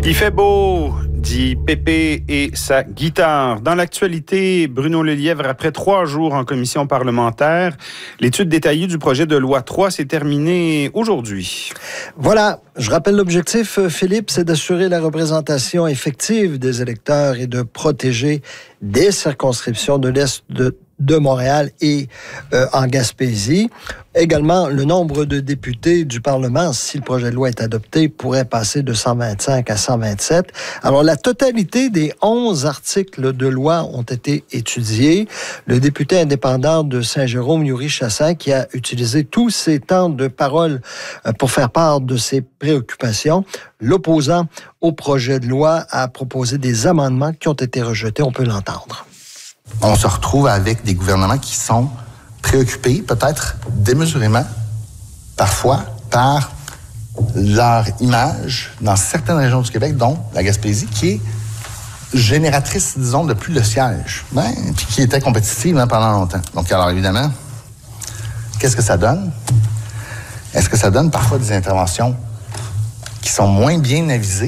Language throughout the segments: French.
Il fait beau, dit Pépé et sa guitare. Dans l'actualité, Bruno Lelièvre, après 3 jours en commission parlementaire, l'étude détaillée du projet de loi 3 s'est terminée aujourd'hui. Voilà, je rappelle l'objectif, Philippe, c'est d'assurer la représentation effective des électeurs et de protéger des circonscriptions de l'Est de Montréal et en Gaspésie. Également, le nombre de députés du Parlement, si le projet de loi est adopté, pourrait passer de 125 à 127. Alors, la totalité des 11 articles de loi ont été étudiés. Le député indépendant de Saint-Jérôme, Yuri Chassin, qui a utilisé tous ses temps de parole pour faire part de ses préoccupations. L'opposant au projet de loi a proposé des amendements qui ont été rejetés. On peut l'entendre. On se retrouve avec des gouvernements qui sont préoccupés, peut-être démesurément, parfois, par leur image dans certaines régions du Québec, dont la Gaspésie, qui est génératrice, disons, de plus de sièges, puis qui était compétitive pendant longtemps. Donc, alors, évidemment, qu'est-ce que ça donne? Est-ce que ça donne parfois des interventions qui sont moins bien avisées?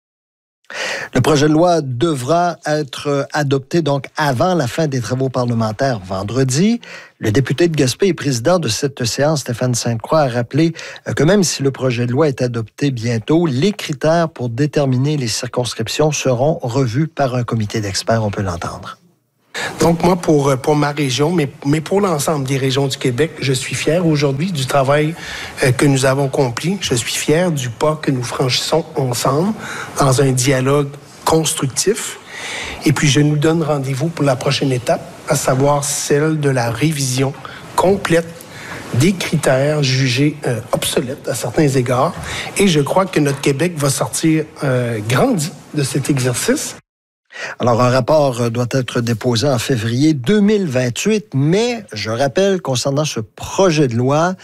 Le projet de loi devra être adopté donc avant la fin des travaux parlementaires vendredi. Le député de Gaspé et président de cette séance, Stéphane Sainte-Croix, a rappelé que même si le projet de loi est adopté bientôt, les critères pour déterminer les circonscriptions seront revus par un comité d'experts. On peut l'entendre. Donc, moi, pour ma région, mais pour l'ensemble des régions du Québec, je suis fier aujourd'hui du travail que nous avons accompli. Je suis fier du pas que nous franchissons ensemble dans un dialogue constructif. Et puis, je nous donne rendez-vous pour la prochaine étape, à savoir celle de la révision complète des critères jugés obsolètes à certains égards. Et je crois que notre Québec va sortir grandi de cet exercice. Alors, un rapport doit être déposé en février 2028, mais je rappelle, concernant ce projet de loi,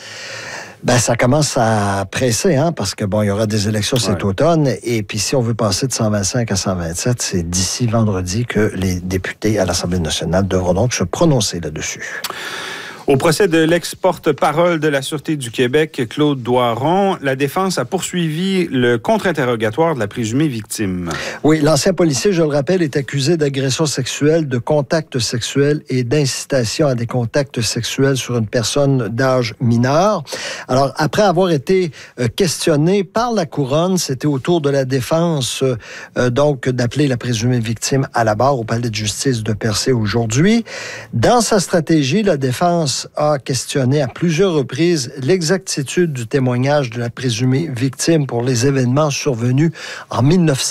ça commence à presser, parce que, il y aura des élections cet automne, et puis si on veut passer de 125 à 127, c'est d'ici vendredi que les députés à l'Assemblée nationale devront donc se prononcer là-dessus. Au procès de l'ex-porte-parole de la Sûreté du Québec, Claude Doiron, la défense a poursuivi le contre-interrogatoire de la présumée victime. Oui, l'ancien policier, je le rappelle, est accusé d'agression sexuelle, de contact sexuel et d'incitation à des contacts sexuels sur une personne d'âge mineur. Alors, après avoir été questionné par la couronne, c'était au tour de la défense donc d'appeler la présumée victime à la barre au palais de justice de Percé aujourd'hui. Dans sa stratégie, la défense a questionné à plusieurs reprises l'exactitude du témoignage de la présumée victime pour les événements survenus en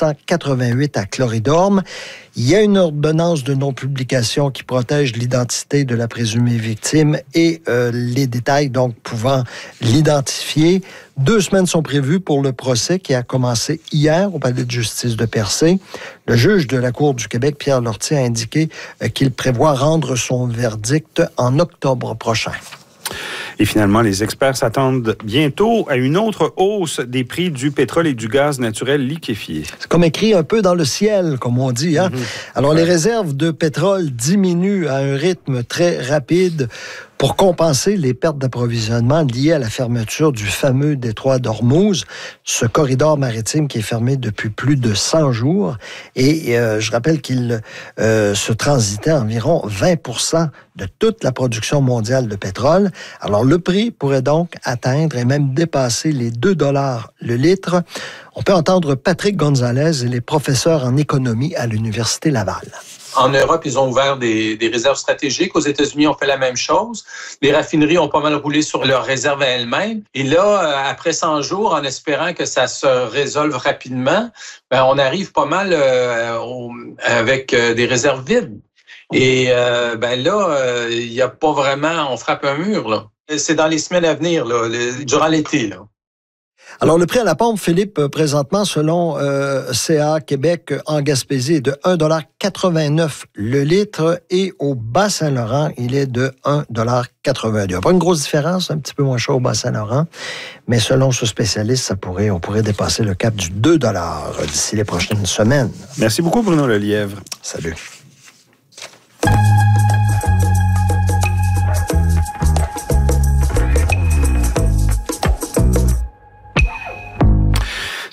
1988 à Cloridorme. Il y a une ordonnance de non-publication qui protège l'identité de la présumée victime et les détails donc pouvant l'identifier. 2 semaines sont prévues pour le procès qui a commencé hier au palais de justice de Percé. Le juge de la Cour du Québec, Pierre Lortie, a indiqué qu'il prévoit rendre son verdict en octobre prochain. Et finalement, les experts s'attendent bientôt à une autre hausse des prix du pétrole et du gaz naturel liquéfié. C'est comme écrit un peu dans le ciel, comme on dit. Alors, les réserves de pétrole diminuent à un rythme très rapide pour compenser les pertes d'approvisionnement liées à la fermeture du fameux détroit d'Ormuz, ce corridor maritime qui est fermé depuis plus de 100 jours. Et je rappelle qu'il se transitait environ 20% de toute la production mondiale de pétrole. Alors, le prix pourrait donc atteindre et même dépasser les 2 $ le litre. On peut entendre Patrick Gonzalez, il est professeur en économie à l'Université Laval. En Europe, ils ont ouvert des réserves stratégiques. Aux États-Unis, on fait la même chose. Les raffineries ont pas mal roulé sur leurs réserves à elles-mêmes. Et là, après 100 jours, en espérant que ça se résolve rapidement, on arrive pas mal avec des réserves vides. Et là, il n'y a pas vraiment... On frappe un mur, là. C'est dans les semaines à venir, là, durant l'été, là. Alors, le prix à la pompe, Philippe, présentement, selon CA Québec en Gaspésie, est de 1,89 $ le litre et au Bas-Saint-Laurent, il est de 1,82 $. Il n'y a pas une grosse différence, un petit peu moins cher au Bas-Saint-Laurent, mais selon ce spécialiste, on pourrait dépasser le cap du 2 $ d'ici les prochaines semaines. Merci beaucoup, Bruno Lelièvre. Salut.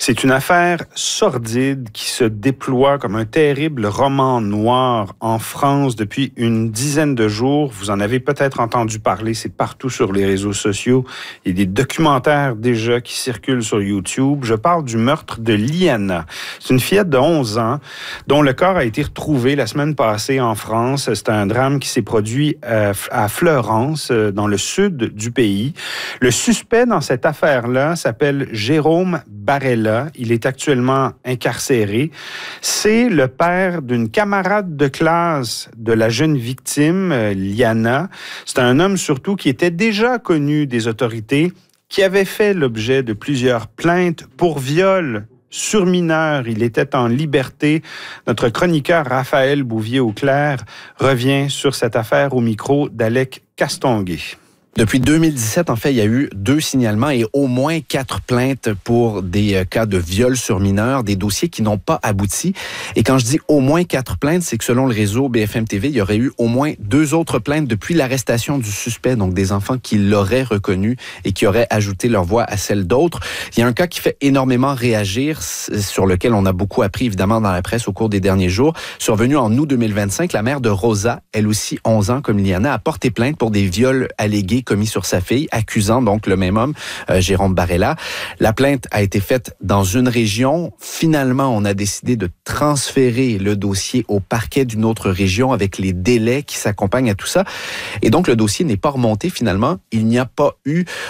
C'est une affaire sordide qui se déploie comme un terrible roman noir en France depuis une dizaine de jours. Vous en avez peut-être entendu parler, c'est partout sur les réseaux sociaux. Il y a des documentaires déjà qui circulent sur YouTube. Je parle du meurtre de Liana. C'est une fillette de 11 ans dont le corps a été retrouvé la semaine passée en France. C'est un drame qui s'est produit à Fleurance, dans le sud du pays. Le suspect dans cette affaire-là s'appelle Jérôme Barella. Il est actuellement incarcéré. C'est le père d'une camarade de classe de la jeune victime, Liana. C'est un homme surtout qui était déjà connu des autorités, qui avait fait l'objet de plusieurs plaintes pour viol sur mineur. Il était en liberté. Notre chroniqueur Raphaël Bouvier-Auclair revient sur cette affaire au micro d'Alec Castonguay. Depuis 2017, en fait, il y a eu 2 signalements et au moins 4 plaintes pour des cas de viol sur mineurs, des dossiers qui n'ont pas abouti. Et quand je dis au moins 4 plaintes, c'est que selon le réseau BFM TV, il y aurait eu au moins 2 autres plaintes depuis l'arrestation du suspect, donc des enfants qui l'auraient reconnu et qui auraient ajouté leur voix à celle d'autres. Il y a un cas qui fait énormément réagir, sur lequel on a beaucoup appris évidemment dans la presse au cours des derniers jours. Survenu en août 2025, la mère de Rosa, elle aussi 11 ans comme Liana, a porté plainte pour des viols allégués commis sur sa fille, accusant donc le même homme, Jérôme Barella. La plainte a été faite dans une région. Finalement, on a décidé de transférer le dossier au parquet d'une autre région avec les délais qui s'accompagnent à tout ça. Et donc, le dossier n'est pas remonté finalement. Il n'y a pas eu